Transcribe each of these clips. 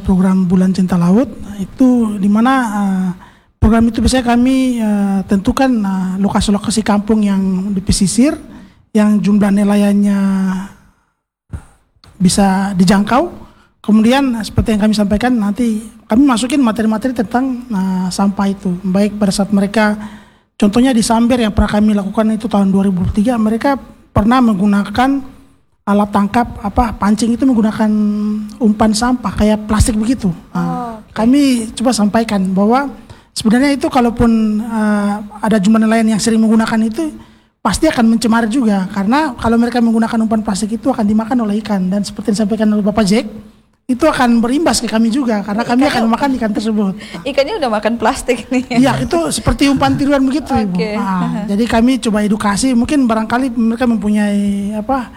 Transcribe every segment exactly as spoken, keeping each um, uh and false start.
program Bulan Cinta Laut, itu di mana uh, program itu biasanya kami uh, tentukan uh, lokasi-lokasi kampung yang di pesisir yang jumlah nelayannya bisa dijangkau. Kemudian seperti yang kami sampaikan, nanti kami masukin materi-materi tentang uh, sampah itu, baik pada saat mereka, contohnya di Samber yang pernah kami lakukan itu tahun dua ribu tiga, mereka pernah menggunakan alat tangkap apa pancing itu menggunakan umpan sampah kayak plastik begitu. Nah, oh, okay. Kami coba sampaikan bahwa sebenarnya itu kalaupun uh, ada jumlah nelayan yang sering menggunakan itu pasti akan mencemari juga, karena kalau mereka menggunakan umpan plastik itu akan dimakan oleh ikan, dan seperti yang disampaikan oleh Bapak Jack, itu akan berimbas ke kami juga karena kami ikannya, akan memakan ikan tersebut. Ikannya udah makan plastik nih. Iya, itu seperti umpan tiruan begitu, okay. Ibu. Nah, jadi kami coba edukasi, mungkin barangkali mereka mempunyai apa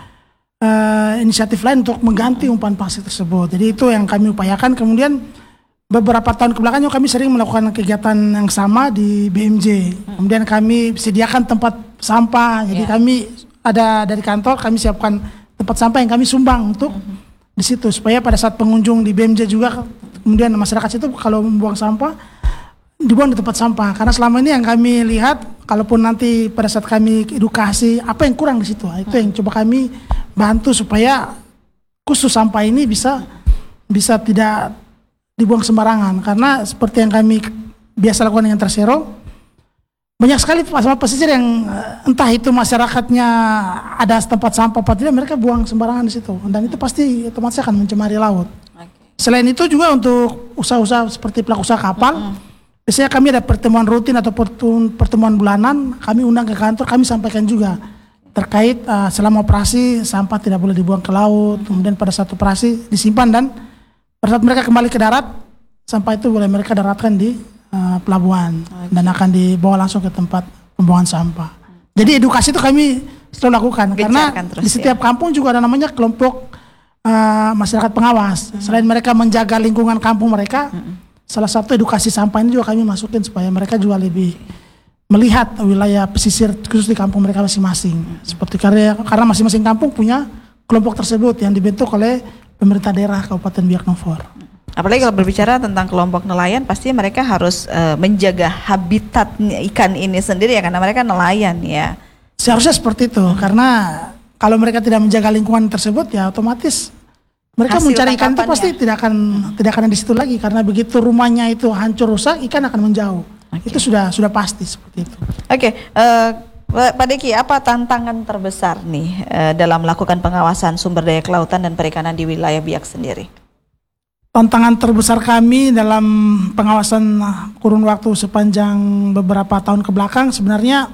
uh, inisiatif lain untuk mengganti umpan plastik tersebut. Jadi itu yang kami upayakan. Kemudian beberapa tahun kebelakang kami sering melakukan kegiatan yang sama di B M J. Kemudian kami sediakan tempat sampah. Jadi yeah. kami ada dari kantor kami siapkan tempat sampah yang kami sumbang untuk mm-hmm. di situ, supaya pada saat pengunjung di B M J juga, kemudian masyarakat itu kalau membuang sampah dibuang di tempat sampah. Karena selama ini yang kami lihat, kalaupun nanti pada saat kami edukasi apa yang kurang di situ, itu yang coba kami bantu supaya khusus sampah ini bisa bisa tidak dibuang sembarangan. Karena seperti yang kami biasa lakukan dengan Tersero, banyak sekali sampah pesisir yang entah itu masyarakatnya ada tempat sampah apa tidak, mereka buang sembarangan di situ, dan itu pasti otomatis akan mencemari laut. Okay. Selain itu juga untuk usaha-usaha seperti pelaku usaha kapal, mm-hmm. biasanya kami ada pertemuan rutin atau pertemuan bulanan, kami undang ke kantor, kami sampaikan juga terkait uh, selama operasi sampah tidak boleh dibuang ke laut, mm-hmm. kemudian pada saat operasi disimpan, dan pada saat mereka kembali ke darat, sampah itu boleh mereka daratkan di Uh, pelabuhan, okay. dan akan dibawa langsung ke tempat pembuangan sampah. Hmm. Jadi edukasi itu kami selalu lakukan. Gencarkan karena terus, di setiap ya. kampung juga ada namanya kelompok uh, masyarakat pengawas. Hmm. Selain mereka menjaga lingkungan kampung mereka, hmm. salah satu edukasi sampah ini juga kami masukin supaya mereka juga lebih melihat wilayah pesisir khusus di kampung mereka masing-masing. Hmm. Seperti karena karena masing-masing kampung punya kelompok tersebut yang dibentuk oleh pemerintah daerah Kabupaten Biak Numfor. Apalagi kalau berbicara tentang kelompok nelayan, pasti mereka harus uh, menjaga habitat ikan ini sendiri ya, karena mereka nelayan ya. Seharusnya seperti itu, hmm. karena kalau mereka tidak menjaga lingkungan tersebut ya otomatis mereka hasil mencari ikan itu pasti tidak akan hmm. tidak akan di situ lagi, karena begitu rumahnya itu hancur rusak, ikan akan menjauh. Okay. Itu sudah sudah pasti seperti itu. Oke, okay. uh, Pak Deki, apa tantangan terbesar nih uh, dalam melakukan pengawasan sumber daya kelautan dan perikanan di wilayah Biak sendiri? Tantangan terbesar kami dalam pengawasan kurun waktu sepanjang beberapa tahun ke belakang sebenarnya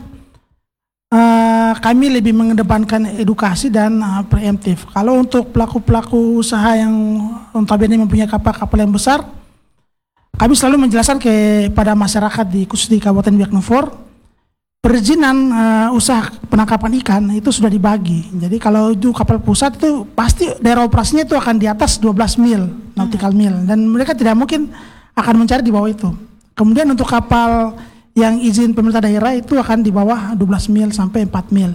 uh, kami lebih mengedepankan edukasi dan uh, preemptif. Kalau untuk pelaku-pelaku usaha yang notabene mempunyai kapal-kapal yang besar, kami selalu menjelaskan kepada masyarakat di khusus di Kabupaten Biak Numfor, perizinan uh, usaha penangkapan ikan itu sudah dibagi. Jadi kalau itu kapal pusat itu pasti daerah operasinya itu akan di atas dua belas mil, nautical mil, dan mereka tidak mungkin akan mencari di bawah itu. Kemudian untuk kapal yang izin pemerintah daerah itu akan di bawah dua belas mil sampai empat mil.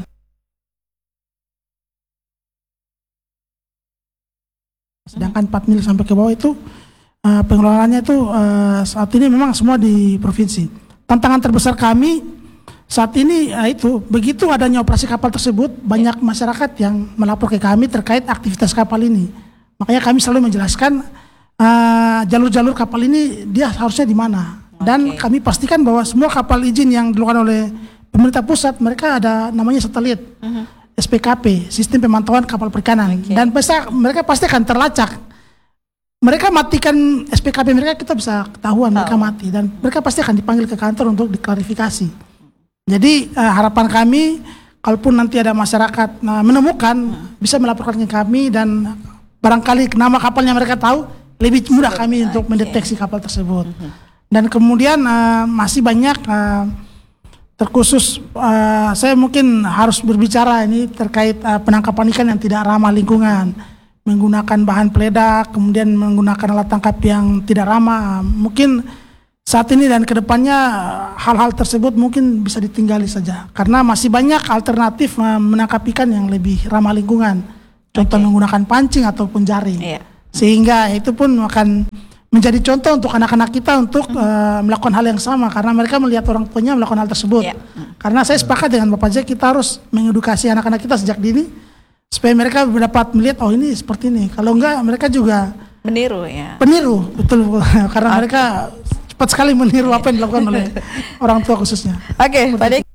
Sedangkan empat mil sampai ke bawah itu uh, pengelolaannya itu uh, saat ini memang semua di provinsi. Tantangan terbesar kami saat ini ya itu, begitu adanya operasi kapal tersebut, banyak masyarakat yang melapor ke kami terkait aktivitas kapal ini. Makanya kami selalu menjelaskan uh, jalur-jalur kapal ini dia harusnya di mana. Dan okay. kami pastikan bahwa semua kapal izin yang dilakukan oleh pemerintah pusat, mereka ada namanya satelit, uh-huh. S P K P, Sistem Pemantauan Kapal Perikanan. Okay. Dan pesta, mereka pasti akan terlacak. Mereka matikan S P K P mereka, kita bisa ketahuan oh. mereka mati. Dan mereka pasti akan dipanggil ke kantor untuk diklarifikasi. Jadi uh, harapan kami, kalaupun nanti ada masyarakat uh, menemukan, hmm. bisa melaporkan ke kami, dan barangkali nama kapalnya mereka tahu, lebih mudah kami okay. untuk mendeteksi kapal tersebut. Hmm. Dan kemudian uh, masih banyak uh, terkhusus, uh, saya mungkin harus berbicara ini terkait uh, penangkapan ikan yang tidak ramah lingkungan, menggunakan bahan peledak, kemudian menggunakan alat tangkap yang tidak ramah. Mungkin saat ini dan kedepannya hal-hal tersebut mungkin bisa ditinggali saja, karena masih banyak alternatif menangkap ikan yang lebih ramah lingkungan. Contoh okay. menggunakan pancing ataupun jaring. Iya. Sehingga itu pun akan menjadi contoh untuk anak-anak kita untuk hmm. uh, melakukan hal yang sama karena mereka melihat orang tuanya melakukan hal tersebut. Yeah. Hmm. Karena saya sepakat dengan Bapak Jack, kita harus mengedukasi anak-anak kita sejak dini supaya mereka dapat melihat oh ini seperti ini. Kalau enggak mereka juga meniru ya. Peniru, betul karena okay. mereka cepat sekali meniru apa yang dilakukan oleh orang tua khususnya. Oke, okay, Pak Deki.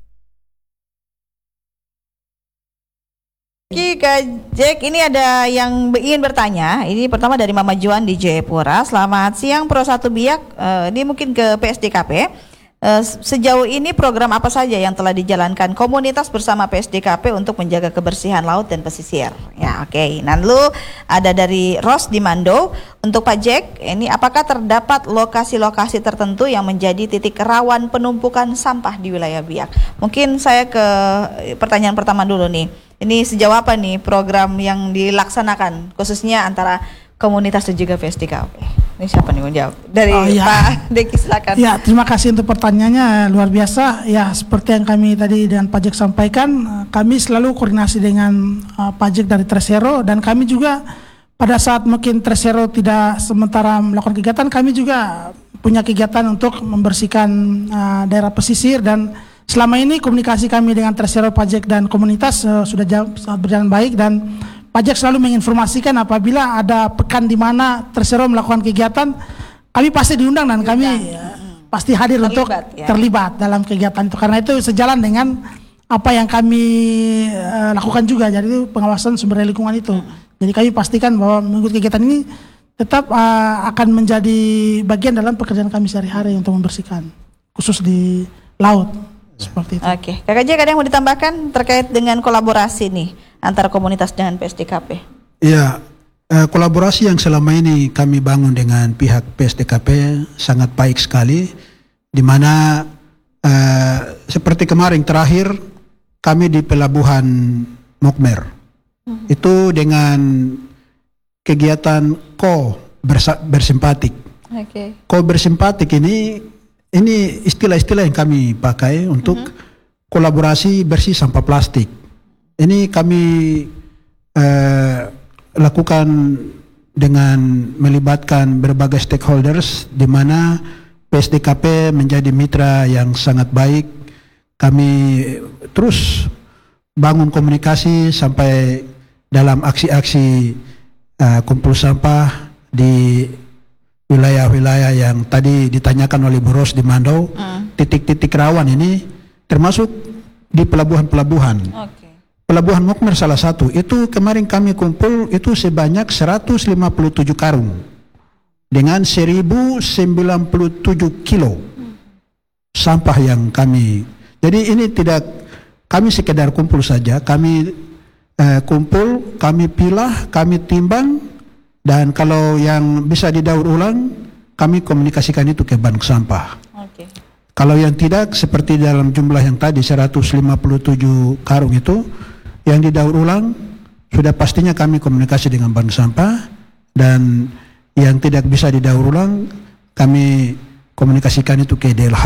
Kak Jack, ini ada yang ingin bertanya. Ini pertama dari Mama Juan di Jayapura. Selamat siang Pro satu Biak. Uh, ini mungkin ke P S D K P. Uh, sejauh ini program apa saja yang telah dijalankan komunitas bersama P S D K P untuk menjaga kebersihan laut dan pesisir? Ya, oke. Okay. Nah, lalu ada dari Ros di Mando. Untuk Pak Jack, ini apakah terdapat lokasi-lokasi tertentu yang menjadi titik rawan penumpukan sampah di wilayah Biak? Mungkin saya ke pertanyaan pertama dulu nih. Ini sejauh apa nih program yang dilaksanakan khususnya antara komunitas dan juga P S D K P? Ini siapa nih mau jawab? Dari oh, ya. Pak Deki, silakan. Ya, terima kasih untuk pertanyaannya, luar biasa. Ya, seperti yang kami tadi dengan Pak Jack sampaikan, kami selalu koordinasi dengan uh, Pak Jack dari Tresero, dan kami juga pada saat mungkin Tresero tidak sementara melakukan kegiatan, kami juga punya kegiatan untuk membersihkan uh, daerah pesisir, dan selama ini komunikasi kami dengan Tresero, Pak Jack dan komunitas uh, sudah jauh, berjalan baik, dan Pak Jack selalu menginformasikan apabila ada pekan di mana Tresero melakukan kegiatan, kami pasti diundang dan kami ya, pasti hadir terlibat, untuk ya. terlibat dalam kegiatan itu, karena itu sejalan dengan apa yang kami uh, lakukan juga, jadi itu pengawasan sumber daya lingkungan itu. Hmm. Jadi kami pastikan bahwa mengikuti kegiatan ini tetap uh, akan menjadi bagian dalam pekerjaan kami sehari-hari untuk membersihkan, khusus di laut. Seperti itu. Oke, Kakak Jack, ada yang mau ditambahkan terkait dengan kolaborasi nih antara komunitas dengan P S D K P? Ya, eh, kolaborasi yang selama ini kami bangun dengan pihak P S D K P sangat baik sekali, di mana eh, seperti kemarin terakhir kami di Pelabuhan Mokmer, hmm. itu dengan kegiatan Ko bersa- bersimpatik. Okay. Ko bersimpatik ini Ini istilah-istilah yang kami pakai untuk mm-hmm. kolaborasi bersih sampah plastik. Ini kami eh, lakukan dengan melibatkan berbagai stakeholders, di mana P S D K P menjadi mitra yang sangat baik. Kami terus bangun komunikasi sampai dalam aksi-aksi eh, kumpul sampah di wilayah-wilayah yang tadi ditanyakan oleh Bu Ros di Mandau, mm. titik-titik rawan ini termasuk di pelabuhan-pelabuhan. Okay. Pelabuhan Mokmer salah satu. Itu kemarin kami kumpul itu sebanyak seratus lima puluh tujuh karung dengan seribu sembilan puluh tujuh kilo mm. sampah yang kami. Jadi ini tidak kami sekedar kumpul saja, kami eh, kumpul, kami pilah, kami timbang. Dan kalau yang bisa didaur ulang, kami komunikasikan itu ke bank sampah. Okay. Kalau yang tidak, seperti dalam jumlah yang tadi seratus lima puluh tujuh karung itu, yang didaur ulang, sudah pastinya kami komunikasi dengan bank sampah. Dan yang tidak bisa didaur ulang, kami komunikasikan itu ke D L H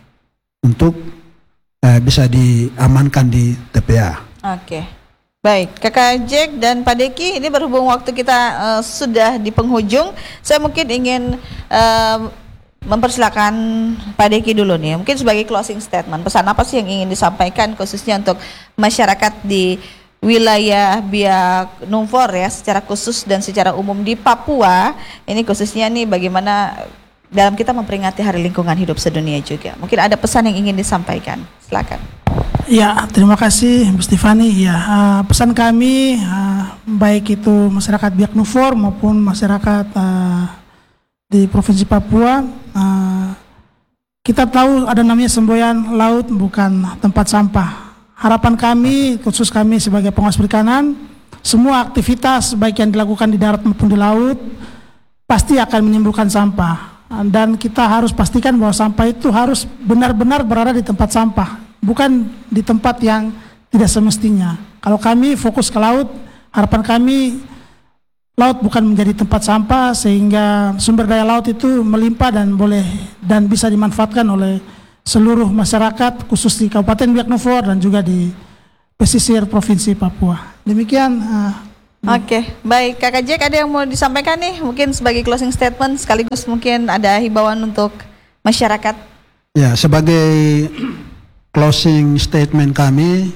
untuk uh, bisa diamankan di T P A. Oke. Okay. Baik, Kakak Jack dan Pak Deki, ini berhubung waktu kita uh, sudah di penghujung, saya mungkin ingin uh, mempersilakan Pak Deki dulu nih, mungkin sebagai closing statement, pesan apa sih yang ingin disampaikan khususnya untuk masyarakat di wilayah Biak Numfor ya, secara khusus dan secara umum di Papua, ini khususnya nih bagaimana dalam kita memperingati Hari Lingkungan Hidup Sedunia juga. Mungkin ada pesan yang ingin disampaikan, silakan. Ya, terima kasih Bu Stefani. Ya, uh, pesan kami uh, baik itu masyarakat Biak Numfor maupun masyarakat uh, di Provinsi Papua, uh, kita tahu ada namanya semboyan laut bukan tempat sampah. Harapan kami, khusus kami sebagai pengawas perikanan, semua aktivitas baik yang dilakukan di darat maupun di laut pasti akan menimbulkan sampah. Dan kita harus pastikan bahwa sampah itu harus benar-benar berada di tempat sampah, bukan di tempat yang tidak semestinya. Kalau kami fokus ke laut, harapan kami laut bukan menjadi tempat sampah, sehingga sumber daya laut itu melimpah dan boleh dan bisa dimanfaatkan oleh seluruh masyarakat, khusus di Kabupaten Biak Numfor dan juga di pesisir Provinsi Papua. Demikian uh, Oke, baik Kakak Jack, ada yang mau disampaikan nih? Mungkin sebagai closing statement sekaligus mungkin ada himbauan untuk masyarakat. Ya, sebagai closing statement kami,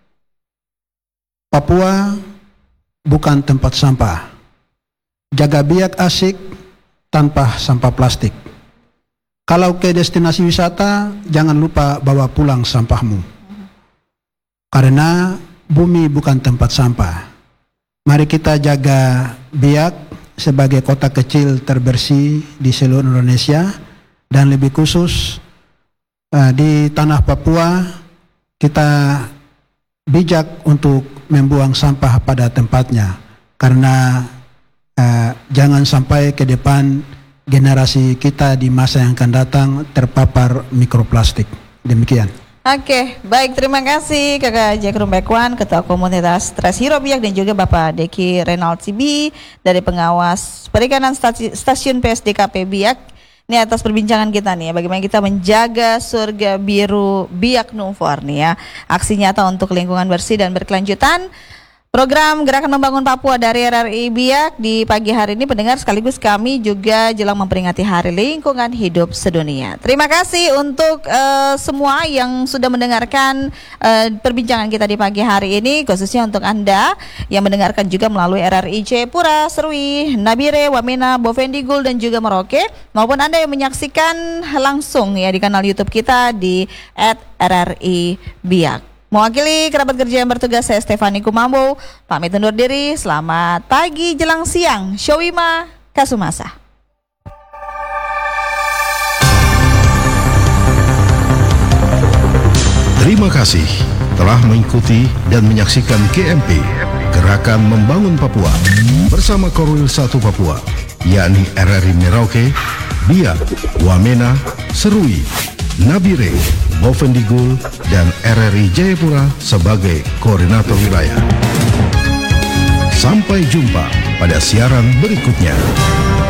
Papua bukan tempat sampah. Jaga biak asik tanpa sampah plastik. Kalau ke destinasi wisata, jangan lupa bawa pulang sampahmu. Karena bumi bukan tempat sampah. Mari kita jaga Biak sebagai kota kecil terbersih di seluruh Indonesia, dan lebih khusus uh, di tanah Papua kita bijak untuk membuang sampah pada tempatnya, karena uh, jangan sampai ke depan generasi kita di masa yang akan datang terpapar mikroplastik. Demikian. Oke, baik, terima kasih Kakak Jack Rumbekwan, Ketua Komunitas Tres Hero Biak, dan juga Bapak Deki Renald Sibi dari Pengawas Perikanan Stasi- Stasiun P S D K P Biak. Ini atas perbincangan kita nih ya, bagaimana kita menjaga surga biru Biak Numfor nih ya. Aksi nyata untuk lingkungan bersih dan berkelanjutan. Program Gerakan Membangun Papua dari R R I Biak di pagi hari ini, pendengar, sekaligus kami juga jelang memperingati Hari Lingkungan Hidup Sedunia. Terima kasih untuk uh, semua yang sudah mendengarkan uh, perbincangan kita di pagi hari ini, khususnya untuk Anda yang mendengarkan juga melalui R R I Jayapura, Serui, Nabire, Wamena, Bovendigul, dan juga Merauke, maupun Anda yang menyaksikan langsung ya di kanal YouTube kita di et R R I Biak. Mewakili kerabat kerja yang bertugas, saya Stefani Kumambo, pamit undur diri. Selamat pagi jelang siang. Showima Kasumasa. Terima kasih telah mengikuti dan menyaksikan G M P, Gerakan Membangun Papua, bersama Korwil satu Papua, yakni R R I Merauke, Biak, Wamena, Serui, Nabire, Bovendigul, dan R R I Jayapura sebagai koordinator wilayah. Sampai jumpa pada siaran berikutnya.